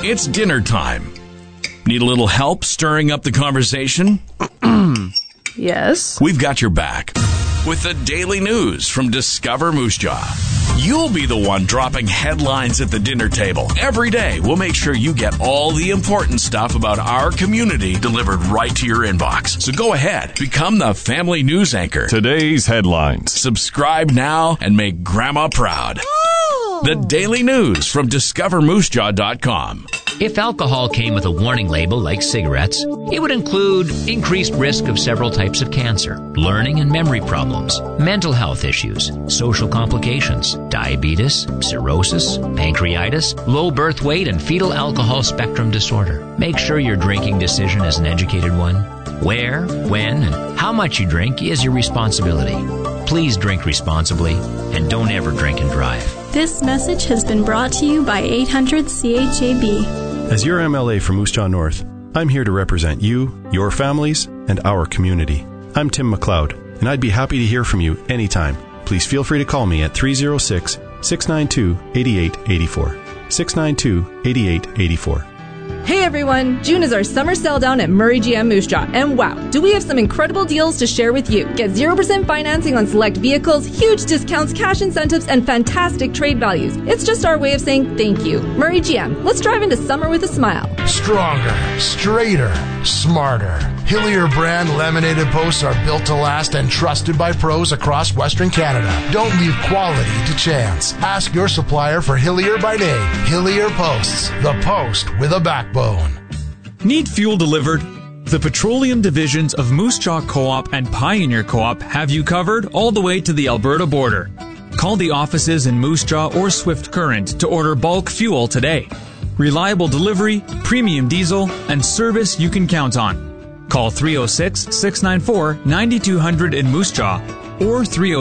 It's dinner time. Need a little help stirring up the conversation? Yes. We've got your back with the daily news from Discover Moose Jaw. You'll be the one dropping headlines at the dinner table. Every day, we'll make sure you get all the important stuff about our community delivered right to your inbox. So go ahead, become the family news anchor. Today's headlines. Subscribe now and make Grandma proud. The daily news from discovermoosejaw.com. If alcohol came with a warning label like cigarettes, it would include increased risk of several types of cancer, learning and memory problems, mental health issues, social complications, diabetes, cirrhosis, pancreatitis, low birth weight, and fetal alcohol spectrum disorder. Make sure your drinking decision is an educated one. Where, when, and how much you drink is your responsibility. Please drink responsibly and don't ever drink and drive. This message has been brought to you by 800 CHAB. As your MLA for Moose Jaw North, I'm here to represent you, your families, and our community. I'm Tim McLeod, and I'd be happy to hear from you anytime. Please feel free to call me at 306-692-8884. 692-8884. Hey everyone, June is our summer sell down at Murray GM Moose Jaw, and wow, do we have some incredible deals to share with you. Get 0% financing on select vehicles, huge discounts, cash incentives, and fantastic trade values. It's just our way of saying thank you. Murray GM, let's drive into summer with a smile. Stronger, straighter, smarter. Hillier brand laminated posts are built to last and trusted by pros across Western Canada. Don't leave quality to chance. Ask your supplier for Hillier by name. Hillier Posts, the post with a backbone. Need fuel delivered? The petroleum divisions of Moose Jaw Co-op and Pioneer Co-op have you covered all the way to the Alberta border. Call the offices in Moose Jaw or Swift Current to order bulk fuel today. Reliable delivery, premium diesel, and service you can count on. Call 306-694-9200 in Moose Jaw or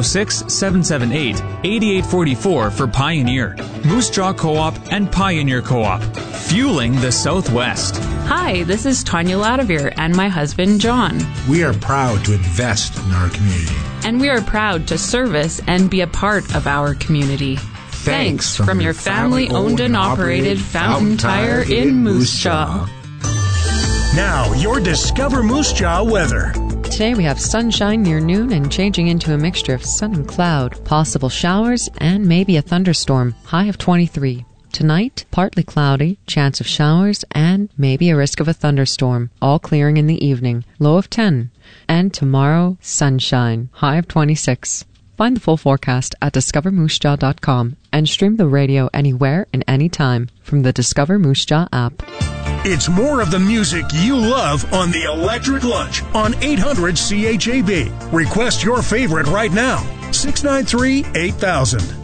306-778-8844 for Pioneer. Moose Jaw Co-op and Pioneer Co-op, fueling the Southwest. Hi, this is Tanya Ladavere and my husband, John. We are proud to invest in our community. And we are proud to service and be a part of our community. Thanks from your family-owned and operated Fountain Tire in Moose Jaw. Now, your Discover Moose Jaw weather. Today we have sunshine near noon and changing into a mixture of sun and cloud, possible showers, and maybe a thunderstorm, high of 23. Tonight, partly cloudy, chance of showers, and maybe a risk of a thunderstorm, all clearing in the evening, low of 10. And tomorrow, sunshine, high of 26. Find the full forecast at discovermoosejaw.com and stream the radio anywhere and anytime from the Discover Moose Jaw app. It's more of the music you love on the Electric Lunch on 800 CHAB. Request your favorite right now. 693-8000.